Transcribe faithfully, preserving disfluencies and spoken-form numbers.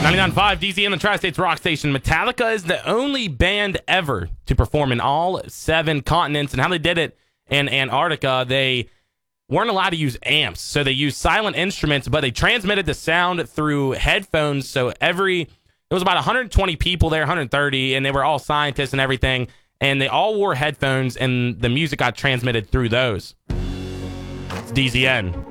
ninety-nine point five D Z N, the Tri-States Rock Station. Metallica is the only band ever to perform in all seven continents. And how they did it in Antarctica, they weren't allowed to use amps. So they used silent instruments, but they transmitted the sound through headphones. So every, it was about one hundred twenty people there, one hundred thirty, and they were all scientists and everything. And they all wore headphones, and the music got transmitted through those. It's D Z N.